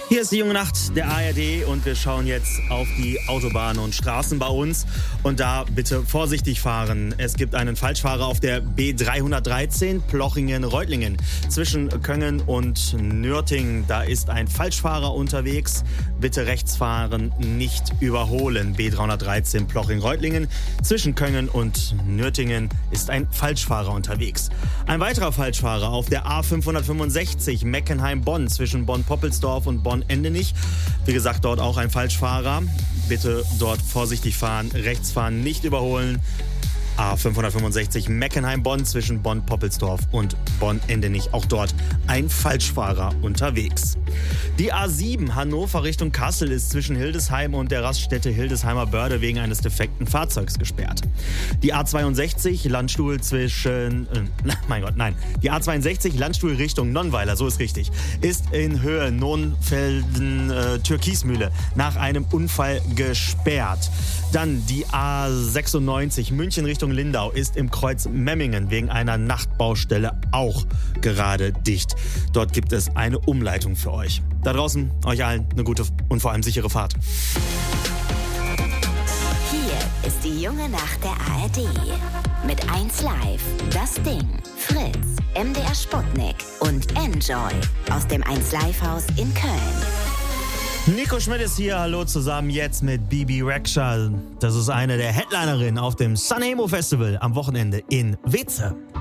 Hier ist die junge Nacht der ARD und wir schauen jetzt auf die Autobahnen und Straßen bei uns. Und da bitte vorsichtig fahren. Es gibt einen Falschfahrer auf der B313 Plochingen-Reutlingen. Zwischen Köngen und Nürtingen, da ist ein Falschfahrer unterwegs. Bitte rechts fahren, nicht überholen. B313 Plochingen-Reutlingen. Zwischen Köngen und Nürtingen ist ein Falschfahrer unterwegs. Ein weiterer Falschfahrer auf der A565 Meckenheim-Bonn zwischen Bonn-Poppelsdorf und Bonn-Endenich. Wie gesagt, dort auch ein Falschfahrer. Bitte dort vorsichtig fahren, rechts fahren, nicht überholen. A565 Meckenheim-Bonn zwischen Bonn-Poppelsdorf und Bonn-Endenich. Auch dort ein Falschfahrer unterwegs. Die A7 Hannover Richtung Kassel ist zwischen Hildesheim und der Raststätte Hildesheimer Börde wegen eines defekten Fahrzeugs gesperrt. Die A62 Landstuhl zwischen... Die A62 Landstuhl Richtung Nonnweiler, so ist richtig, ist in Höhe Nohnfelden-Türkismühle nach einem Unfall gesperrt. Dann die A96 München Richtung Lindau ist im Kreuz Memmingen wegen einer Nachtbaustelle auch gerade dicht. Dort gibt es eine Umleitung für euch. Da draußen euch allen eine gute und vor allem sichere Fahrt. Hier ist die junge Nacht der ARD. Mit 1 Live, Das Ding, Fritz, MDR Sputnik und Enjoy aus dem 1 Live Haus in Köln. Nico Schmidt ist hier, hallo zusammen, jetzt mit Bibi Rexha. Das ist eine der Headlinerinnen auf dem Sanremo Festival am Wochenende in Weze.